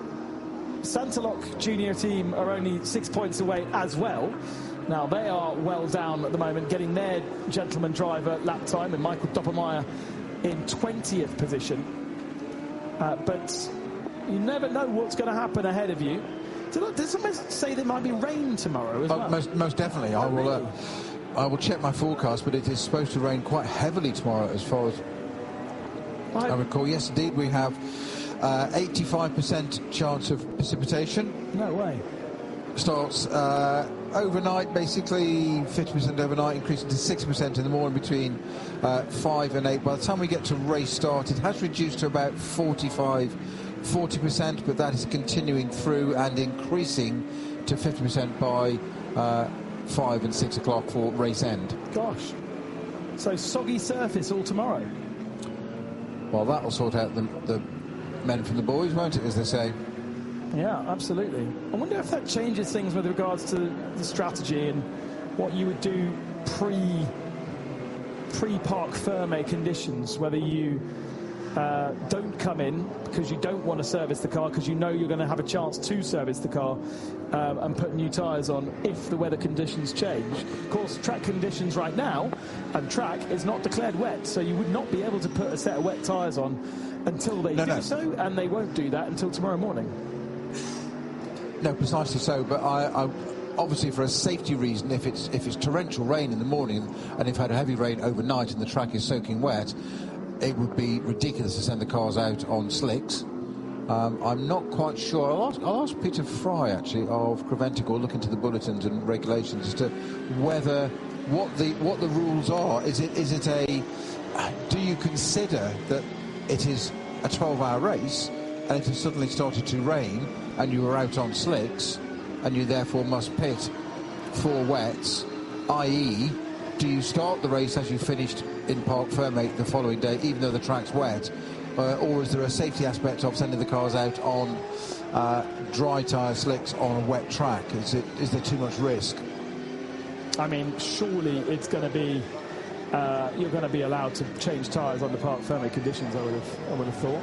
Santaloc Junior team are only six points away as well. Now, they are well down at the moment, getting their gentleman driver lap time, and Michael Doppelmayr in twentieth position. Uh, but you never know what's going to happen ahead of you. Did someone say there might be rain tomorrow as oh, well? Most, most definitely. I will. Uh, I will check my forecast, but it is supposed to rain quite heavily tomorrow, as far as I, I recall. Yes, indeed, we have uh, eighty-five percent chance of precipitation. No way. Starts uh, overnight, basically fifty percent overnight, increasing to sixty percent in the morning between uh, five and eight. By the time we get to race start, it has reduced to about forty-five, forty percent, but that is continuing through and increasing to fifty percent by uh, five and six o'clock for race end. Gosh. So soggy surface all tomorrow. Well, that'll sort out the, the men from the boys, won't it, as they say? Yeah, absolutely. I wonder if that changes things with regards to the strategy and what you would do pre pre-Parc Fermé conditions, whether you uh, don't come in because you don't want to service the car because you know you're going to have a chance to service the car um, and put new tyres on if the weather conditions change. Of course, track conditions right now, and track is not declared wet, so you would not be able to put a set of wet tyres on until they no, do no. so, and they won't do that until tomorrow morning. No, precisely so. But I, I, obviously, for a safety reason, if it's if it's torrential rain in the morning and if had heavy rain overnight and the track is soaking wet, it would be ridiculous to send the cars out on slicks. Um, I'm not quite sure. I'll ask, I'll ask Peter Fry actually of Creventic, look into the bulletins and regulations as to whether what the what the rules are. Is it is it a? Do you consider that it is a twelve hour race and it has suddenly started to rain and you are out on slicks and you therefore must pit for wets, that is, do you start the race as you finished in Parc Fermé the following day, even though the track's wet, uh, or is there a safety aspect of sending the cars out on uh, dry tyre slicks on a wet track? Is it is there too much risk? I mean, surely it's going to be uh, you're going to be allowed to change tyres under Parc Fermé conditions. I would have I would have thought.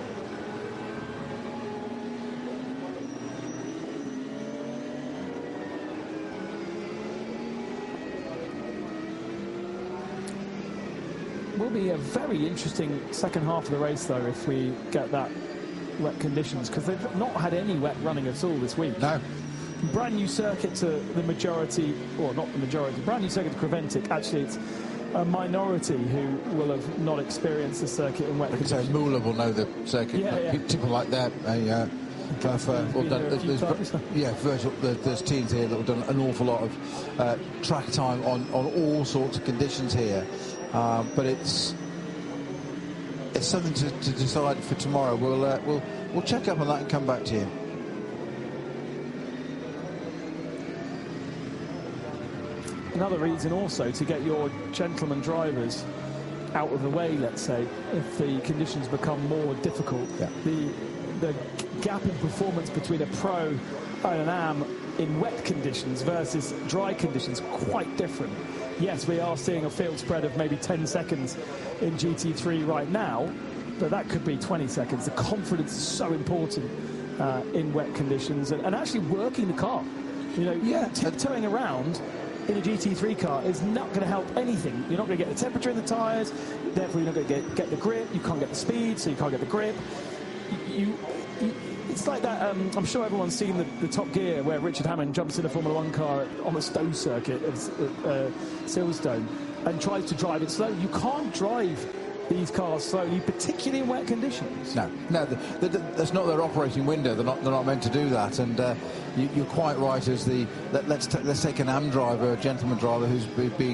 Will be a very interesting second half of the race, though, if we get that wet conditions, because they've not had any wet running at all this week. No. Brand new circuit to the majority, or not the majority, brand new circuit to Creventic. Actually, it's a minority who will have not experienced the circuit in wet So conditions. Muller will know the circuit. Yeah, yeah. People like that. A, uh, have, uh, well, done, there a few there's, times. yeah, virtual, there, there's teams here that have done an awful lot of uh, track time on, on all sorts of conditions here. Uh, but it's it's something to, to decide for tomorrow. We'll uh, we'll we'll check up on that and come back to you. Another reason also to get your gentleman drivers out of the way, let's say, if the conditions become more difficult. Yeah. The the gap in performance between a pro and an am in wet conditions versus dry conditions quite different. Yes, we are seeing a field spread of maybe ten seconds in G T three right now, but that could be twenty seconds. The confidence is so important uh, in wet conditions, and, and actually working the car. You know, Yeah. tiptoeing around in a G T three car is not going to help anything. You're not going to get the temperature in the tyres, therefore you're not going to get, get the grip. You can't get the speed, so you can't get the grip. You, you, it's like that, um, I'm sure everyone's seen the, the Top Gear where Richard Hammond jumps in a Formula One car on the Stowe circuit of uh, Silverstone and tries to drive it slow. You can't drive these cars slowly, particularly in wet conditions. No, no, the, the, the, that's not their operating window. They're not, they're not meant to do that. And uh, you, you're quite right. As the let, let's t let's take an A M driver, a gentleman driver, who's be, being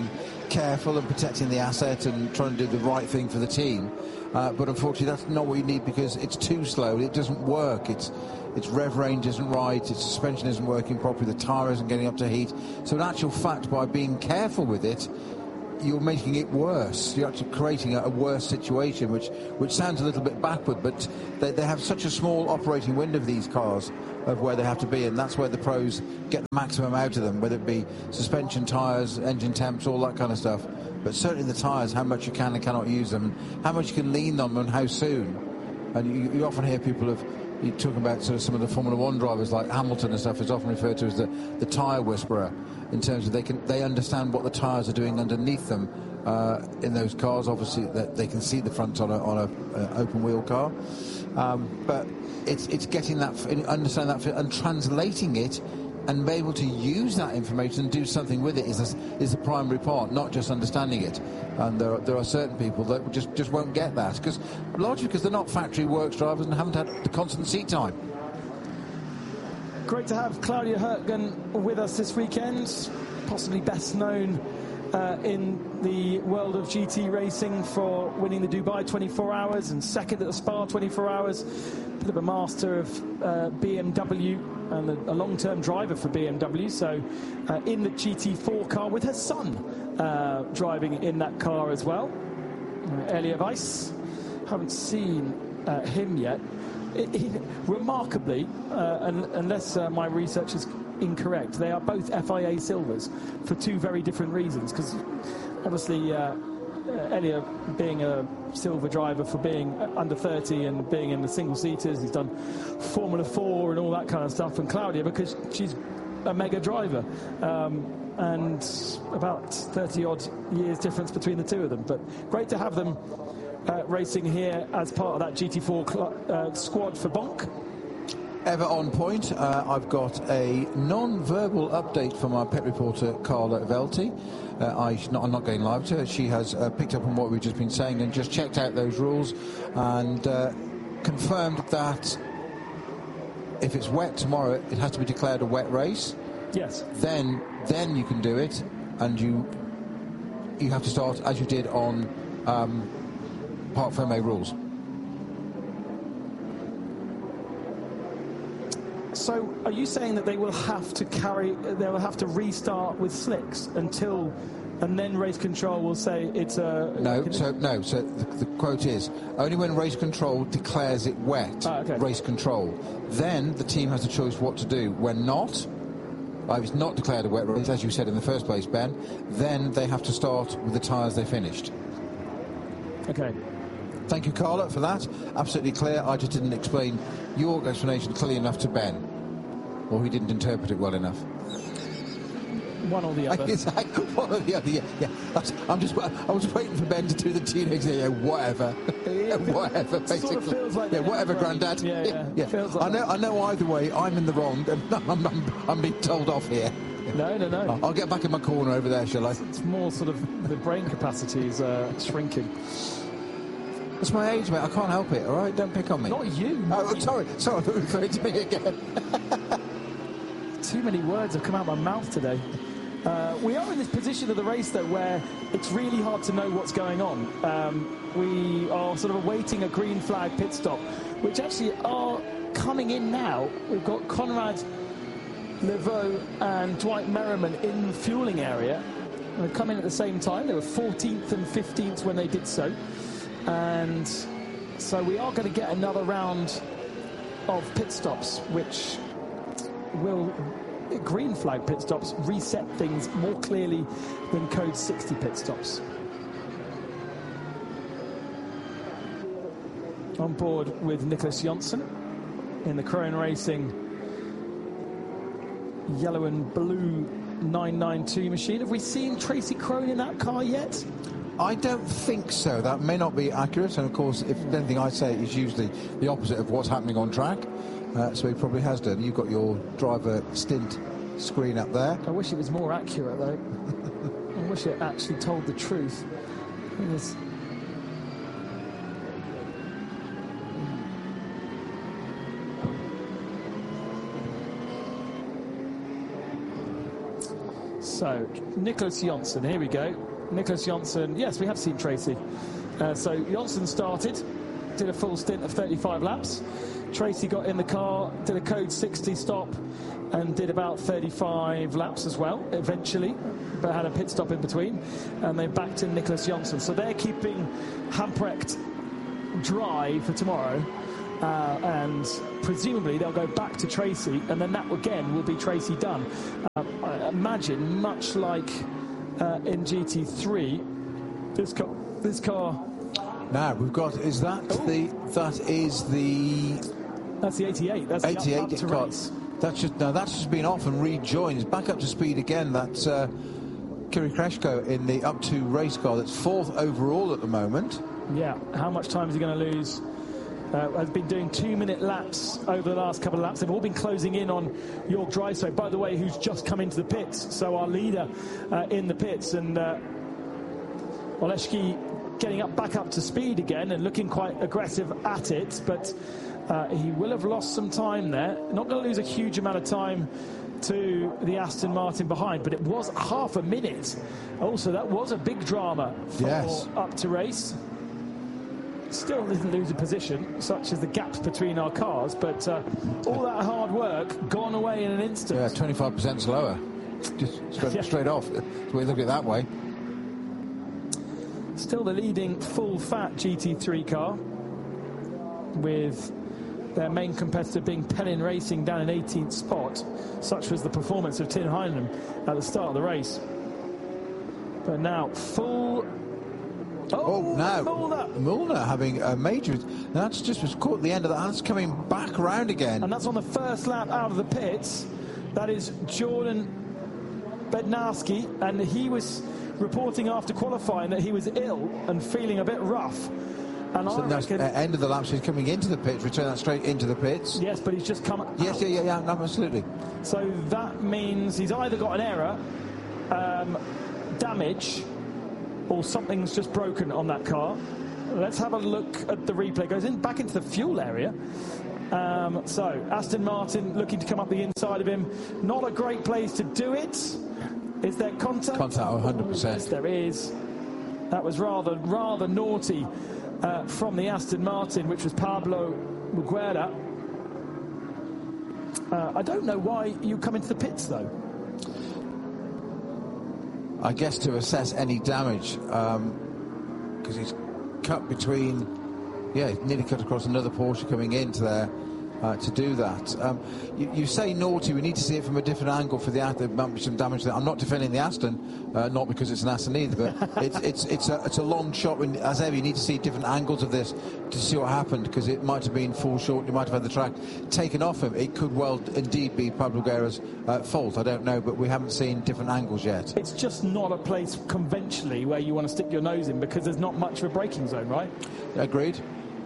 careful and protecting the asset and trying to do the right thing for the team. Uh, but unfortunately, that's not what you need because it's too slow. It doesn't work. It's its rev range isn't right. Its suspension isn't working properly. The tyre isn't getting up to heat. So in actual fact, by being careful with it, you're making it worse. You're actually creating a, a worse situation, which which sounds a little bit backward, but they, they have such a small operating window of these cars of where they have to be, and that's where the pros get the maximum out of them, whether it be suspension, tyres, engine temps, all that kind of stuff. But certainly the tyres, how much you can and cannot use them, how much you can lean on them and how soon. And you, you often hear people of you talking about sort of some of the Formula One drivers like Hamilton and stuff is often referred to as the, the tyre whisperer, in terms of they can they understand what the tyres are doing underneath them uh, in those cars. Obviously, that they can see the front on a on a uh, open wheel car, um, but it's it's getting that, understanding that and translating it and be able to use that information and do something with it is a, is the primary part, not just understanding it. And there are, there are certain people that just, just won't get that, because largely because they're not factory works drivers and haven't had the constant seat time. Great to have Claudia Hürtgen with us this weekend, possibly best known uh, in the world of G T racing for winning the Dubai twenty-four hours and second at the Spa twenty-four hours. Bit of a master of uh, B M W and a, a long-term driver for B M W, so uh, in the G T four car with her son uh, driving in that car as well. Uh, Elia Weiss, haven't seen uh, him yet. It, it, remarkably, uh, and, unless uh, my research is incorrect, they are both F I A silvers for two very different reasons, because obviously uh, uh, Elia being a silver driver for being under thirty and being in the single seaters, he's done Formula four and all that kind of stuff, and Claudia because she's a mega driver, um, and about thirty odd years difference between the two of them. But great to have them uh, racing here as part of that G T four cl- uh, squad for Bonk. Ever on point. Uh, I've got a non-verbal update from our pet reporter, Carla Velti. Uh, I, not, I'm not going live to her. She has uh, picked up on what we've just been saying and just checked out those rules and uh, confirmed that if it's wet tomorrow, it has to be declared a wet race. Yes. Then, then you can do it, and you you have to start as you did on um, Parc Fermé rules. So, are you saying that they will have to carry, they will have to restart with slicks until, and then race control will say it's a... No, so no. So the, the quote is, only when race control declares it wet, ah, okay. race control. Then the team has the choice what to do. When not, if it's not declared a wet race, as you said in the first place, Ben, then they have to start with the tyres they finished. Okay. Thank you, Carla, for that. Absolutely clear. I just didn't explain your explanation clearly enough to Ben, or he didn't interpret it well enough. One or the other. Exactly. One or the other. Yeah. yeah. I'm just. I was waiting for Ben to do the teenage thing. Yeah, whatever. whatever. Basically. Sort of feels like yeah. Whatever, Grandad. Yeah. Yeah. yeah. Feels like I know. that. I know. Either way, I'm in the wrong, and I'm, I'm, I'm being told off here. No, no, no. I'll get back in my corner over there, shall I? It's more sort of the brain capacity is uh, shrinking. It's my age, mate. I can't help it. All right, don't pick on me. Not you. Oh, sorry. Sorry, I'm referring to me again. Too many words have come out of my mouth today. Uh, we are in this position of the race, though, where it's really hard to know what's going on. Um, we are sort of awaiting a green flag pit stop, which actually are coming in now. We've got Conrad Leveau and Dwight Merriman in the fueling area. They've come in at the same time. They were fourteenth and fifteenth when they did so. And so we are going to get another round of pit stops, which will, green flag pit stops, reset things more clearly than code sixty pit stops. On board with Nicholas Jonsson in the Crone Racing yellow and blue nine ninety-two machine. Have we seen Tracy Crone in that car yet? I don't think so. That may not be accurate, and of course, if anything I say is usually the opposite of what's happening on track, uh, so he probably has done. You've got your driver stint screen up there. I wish it was more accurate, though. I wish it actually told the truth. It was... So, Nicholas Jonsson, here we go. Nicholas Johnson. Yes, we have seen Tracy. Uh, so Johnson started, did a full stint of thirty-five laps. Tracy got in the car, did a code sixty stop, and did about thirty-five laps as well, eventually, but had a pit stop in between, and they backed in Nicholas Johnson. So they're keeping Hamprecht dry for tomorrow, uh, and presumably they'll go back to Tracy, and then that again will be Tracy Dunn. Uh, I imagine, much like uh, in G T three, this car, this car. Now we've got. Is that Ooh. the? That is the. That's the eighty-eight. That's the eighty-eight. up, up to got, race. That's just now. That's just been off and rejoined. It's back up to speed again. That's uh, Kiri Kreshko in the up to race car. That's fourth overall at the moment. Yeah. How much time is he going to lose? Uh, has been doing two-minute laps over the last couple of laps. They've all been closing in on Jörg Dreyso, by the way, who's just come into the pits. So our leader uh, in the pits, and uh, Oleski getting up back up to speed again and looking quite aggressive at it, but uh, he will have lost some time there. Not going to lose a huge amount of time to the Aston Martin behind, but it was half a minute. Also, that was a big drama for yes. up to race. Still didn't lose a position, such as the gaps between our cars, but uh, all that hard work gone away in an instant. Yeah, twenty-five percent slower. Just straight, yeah. straight off. So we look at it that way. Still the leading full-fat G T three car, with their main competitor being Pellin Racing down in eighteenth spot. Such was the performance of Tim Heinemann at the start of the race. But now, full... Oh, oh now, Mulner. Mulner having a major... That's just was caught at the end of that. That's coming back around again. And that's on the first lap out of the pits. That is Jordan Bednarski, and he was reporting after qualifying that he was ill and feeling a bit rough. And so I reckon, uh, end of the lap, so he's coming into the pits, return that straight into the pits. Yes, but he's just come out. Yes, yeah, yeah, yeah, no, absolutely. So that means he's either got an error, um, damage, or something's just broken on that car. Let's have a look at the replay. Goes in back into the fuel area. Um, so Aston Martin looking to come up the inside of him. Not a great place to do it. Is there contact? Contact, one hundred percent. Yes, there is. That was rather rather naughty uh, from the Aston Martin, which was Pablo Muguera. Uh, I don't know why you come into the pits, though. I guess to assess any damage, because um, he's cut between, yeah, he's nearly cut across another Porsche coming into there uh, to do that. Um, you, you say naughty, we need to see it from a different angle for the Aston. There might be some damage there. I'm not defending the Aston, uh, not because it's an Aston either, but it's it's it's a, it's a long shot. When, as ever, you need to see different angles of this to see what happened, because it might have been full short, you might have had the track taken off him. It could well indeed be Pablo Guerra's uh, fault, I don't know, but we haven't seen different angles yet. It's just not a place conventionally where you want to stick your nose in, because there's not much of a braking zone, right? Agreed.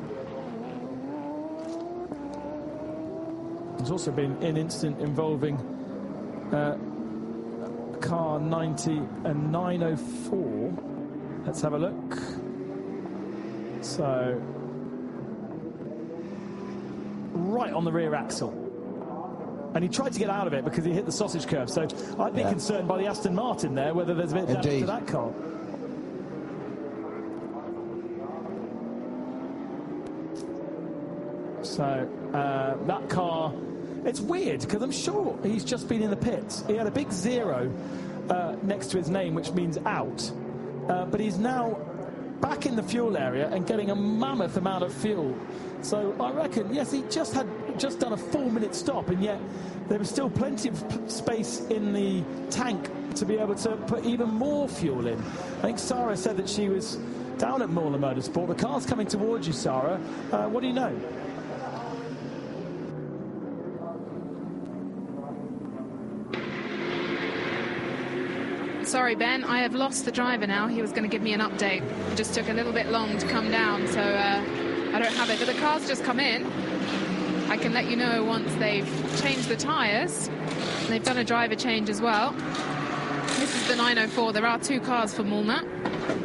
There's also been an incident involving uh, car ninety and nine oh four. Let's have a look. So, right on the rear axle. And he tried to get out of it because he hit the sausage curve. So I'd be yeah. concerned by the Aston Martin there, whether there's a bit of damage to that car. So uh, that car, it's weird because I'm sure he's just been in the pits. He had a big zero uh, next to his name, which means out. Uh, but he's now back in the fuel area and getting a mammoth amount of fuel. So I reckon, yes, he just had just done a four-minute stop, and yet there was still plenty of space in the tank to be able to put even more fuel in. I think Sarah said that she was down at Mulner Motorsport. The car's coming towards you, Sarah. Uh, what do you know? Sorry, Ben, I have lost the driver now. He was going to give me an update. It just took a little bit long to come down, so uh, I don't have it. But the car's just come in. I can let you know once they've changed the tyres. They've done a driver change as well. This is the nine oh four. There are two cars for Mulner.